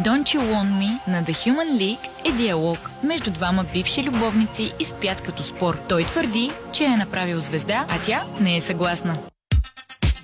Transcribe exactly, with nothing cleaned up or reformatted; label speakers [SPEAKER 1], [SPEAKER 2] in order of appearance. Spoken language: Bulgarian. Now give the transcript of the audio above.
[SPEAKER 1] Don't You Want Me на The Human League е диалог между двама бивши любовници и спят като спор. Той твърди, че е направил звезда, а тя не е съгласна.